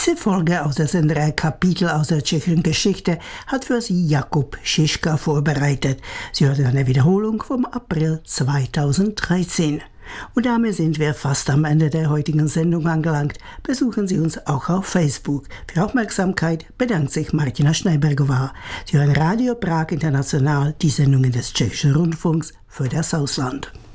Diese Folge aus der Senderei Kapitel aus der tschechischen Geschichte hat für Sie Jakub Šiška vorbereitet. Sie hört eine Wiederholung vom April 2013. Und damit sind wir fast am Ende der heutigen Sendung angelangt. Besuchen Sie uns auch auf Facebook. Für Aufmerksamkeit bedankt sich Martina Schneibergová. Sie hören Radio Prag International, die Sendungen des Tschechischen Rundfunks für das Ausland.